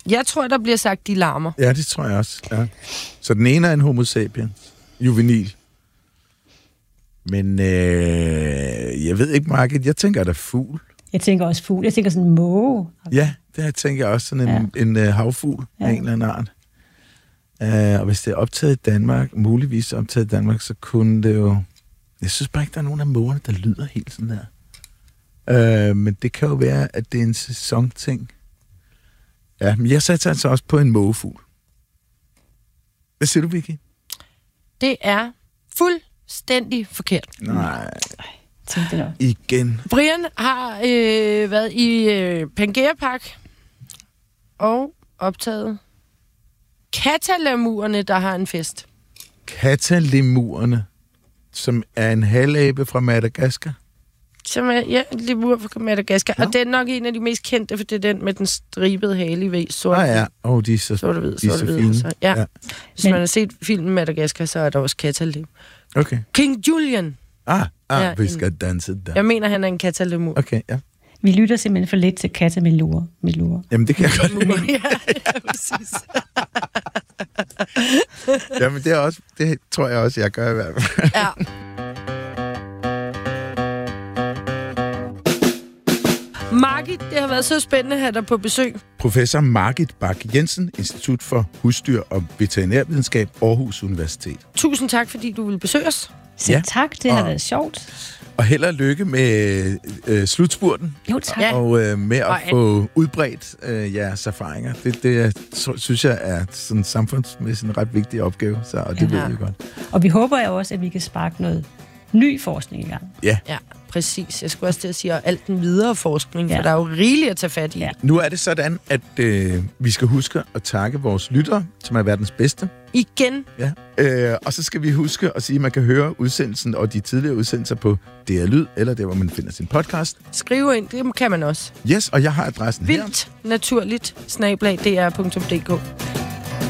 Jeg tror, der bliver sagt, de larmer. Ja, det tror jeg også. Ja. Så den ene er en homo sapiens. Juvenil. Men jeg ved ikke, Margit. Jeg tænker, der er fugl. Jeg tænker også fugl. Jeg tænker sådan en måge. Ja, det tænker jeg også. Sådan en havfugl af en eller anden art. Og hvis det er optaget i Danmark, muligvis optaget i Danmark, så kunne det jo... Jeg synes bare ikke, der er nogen af mågerne, der lyder helt sådan der. Men det kan jo være, at det er en sæsonting. Ja, men jeg satte altså også på en mågefugl. Hvad siger du, Vicky? Det er fuldstændig forkert. Nej. Tænk det nok. Igen. Brian har været i Pangea Park og optaget katalemurerne, der har en fest. Katalemurerne, som er en halvabe fra Madagaskar. Som er, en lemur fra Madagaskar. Ja. Og det er nok en af de mest kendte, for det er den med den stribede hale i sort. Ja. De er så, sort-hvid, de er så fine. Så, ja. Hvis man har set filmen Madagaskar, så er der også katalem. Okay. King Julian. Vi skal danse der. Jeg mener, han er en katalemur. Okay, ja. Vi lytter simpelthen for lidt til katamelure. Jamen, det kan jeg godt lide. Ja, præcis. Jamen, det tror jeg også, jeg gør i hvert fald. Ja. Margit, det har været så spændende at have dig på besøg. Professor Margit Bak Jensen, Institut for Husdyr og Veterinærvidenskab, Aarhus Universitet. Tusind tak, fordi du ville besøge os. Så tak, det har været sjovt. Og held og lykke med slutspurten. Jo, tak. Og med at få udbredt jeres erfaringer. Det synes jeg er sådan samfundsmæssigt en ret vigtig opgave, og det ved jeg godt. Og vi håber jo også, at vi kan sparke noget ny forskning i gang. Ja, præcis. Jeg skulle også til at sige, alt den videre forskning, for der er jo rigeligt at tage fat i. Ja. Nu er det sådan, at vi skal huske at takke vores lyttere, som er verdens bedste. Igen. Ja. Og så skal vi huske at sige, at man kan høre udsendelsen og de tidligere udsendelser på DR Lyd, eller der, hvor man finder sin podcast. Skriv ind, det kan man også. Yes, og jeg har adressen her. Vildt naturligt @dr.dk.